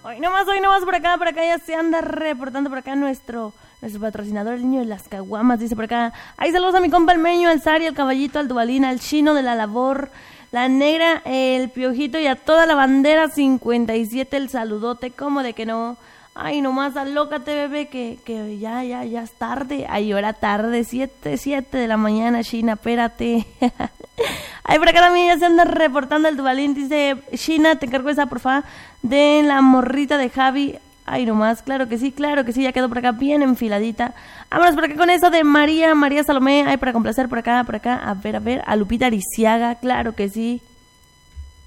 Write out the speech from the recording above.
Hoy nomás por acá ya se anda reportando por acá nuestro patrocinador, el niño de las caguamas, dice por acá. Ahí saludos a mi compa el Meño, al Sari, al Caballito, al Dubalín, al Chino de la Labor, la Negra, el Piojito y a toda la bandera 57, el saludote, como de que no. Ay, nomás alócate, bebé, que ya es tarde. Ay, hora tarde, 7 de la mañana, China, espérate. Ay, por acá también ya se anda reportando el Dubalín, dice, China, te encargo esa, porfa, de la morrita de Javi. Ay, nomás, claro que sí, ya quedó por acá bien enfiladita. Vámonos por acá con eso de María Salomé, ay, para complacer por acá, a ver, a Lupita Ariciaga, claro que sí.